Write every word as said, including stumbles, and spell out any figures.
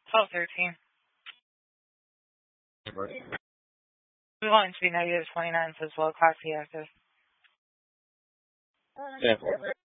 twelve thirteen. We want it to be negative twenty-nine, says well, classy active. Yeah.